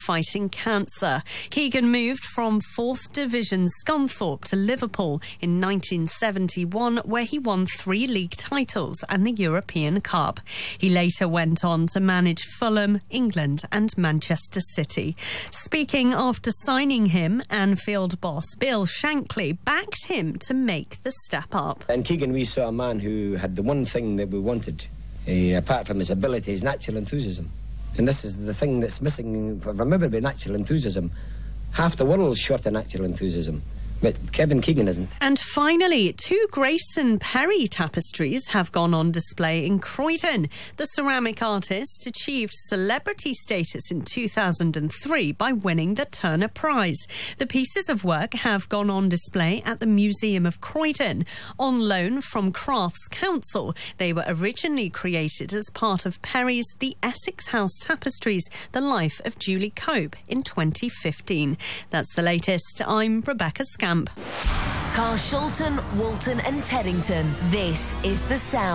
fighting cancer. Keegan moved from 4th Division Scunthorpe to Liverpool in 1971, where he won 3 league titles and the European Cup. He later went on to manage Fulham, England and Manchester City. Speaking after signing him, Anfield boss Bill Shankly backed him to make the step up. In Keegan we saw a man who had the one thing that we wanted, apart from his ability, his natural enthusiasm. And this is the thing that's missing from everybody, natural enthusiasm. Half the world's short of natural enthusiasm, but Kevin Keegan isn't. And finally, 2 Grayson Perry tapestries have gone on display in Croydon. The ceramic artist achieved celebrity status in 2003 by winning the Turner Prize. The pieces of work have gone on display at the Museum of Croydon. On loan from Crafts Council, they were originally created as part of Perry's The Essex House Tapestries, The Life of Julie Cope in 2015. That's the latest. I'm Rebecca Scamp. Carshalton, Walton and Teddington. This is The Sound.